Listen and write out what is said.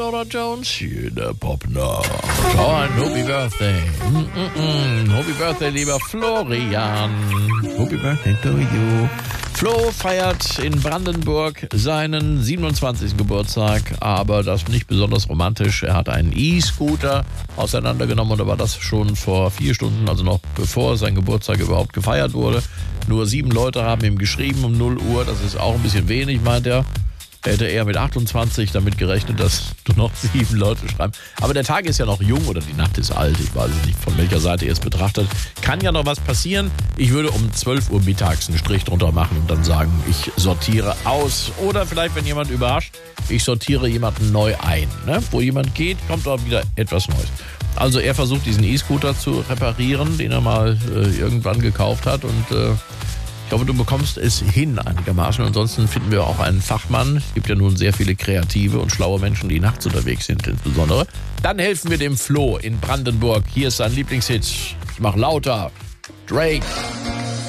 Laura Jones hier in der Popnacht. Oh, ein Happy Birthday. Happy Birthday, lieber Florian. Happy Birthday to you. Flo feiert in Brandenburg seinen 27. Geburtstag, aber das nicht besonders romantisch. Er hat einen E-Scooter auseinandergenommen und da war das schon vor 4 Stunden, also noch bevor sein Geburtstag überhaupt gefeiert wurde. Nur 7 Leute haben ihm geschrieben um 0 Uhr, das ist auch ein bisschen wenig, meint er. Er hätte eher mit 28 damit gerechnet, dass nur noch 7 Leute schreiben. Aber der Tag ist ja noch jung oder die Nacht ist alt. Ich weiß nicht, von welcher Seite ihr es betrachtet. Kann ja noch was passieren. Ich würde um 12 Uhr mittags einen Strich drunter machen und dann sagen, ich sortiere aus. Oder vielleicht, wenn jemand überrascht, ich sortiere jemanden neu ein. Ne? Wo jemand geht, kommt auch wieder etwas Neues. Also er versucht, diesen E-Scooter zu reparieren, den er mal irgendwann gekauft hat und ich hoffe, du bekommst es hin einigermaßen. Ansonsten finden wir auch einen Fachmann. Es gibt ja nun sehr viele kreative und schlaue Menschen, die nachts unterwegs sind insbesondere. Dann helfen wir dem Flo in Brandenburg. Hier ist sein Lieblingshit. Ich mach lauter. Drake.